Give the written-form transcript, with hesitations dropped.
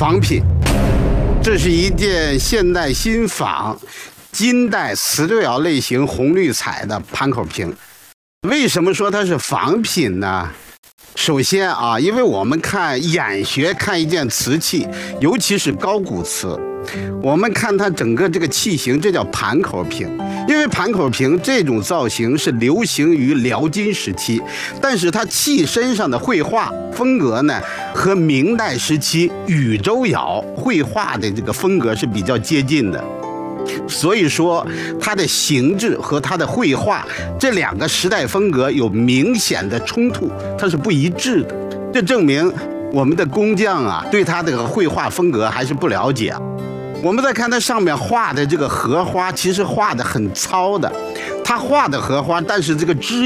仿品。这是一件现代新仿金代瓷六窑类型红绿彩的盘口瓶。为什么说它是仿品呢？首先啊，因为我们眼学看一件瓷器，尤其是高古瓷，我们看它整个这个器型，这叫盘口瓶。因为盘口瓶这种造型是流行于辽金时期，但是它器身上的绘画风格呢，和明代时期禹州窑绘画的这个风格是比较接近的。所以说，它的形制和它的绘画这两个时代风格有明显的冲突，它是不一致的。这证明我们的工匠啊，对它这个绘画风格还是不了解。我们再看它上面画的这个荷花，其实画的很糙的，它画的荷花，但是这个枝